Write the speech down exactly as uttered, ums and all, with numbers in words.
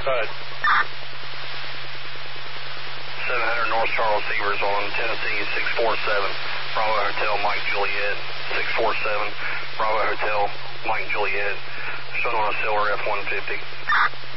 side. seven hundred North Charles Severs on Tennessee six four seven, Bravo Hotel Mike Juliet, six four seven, Bravo Hotel Mike Juliet, showing on a Silver F one fifty.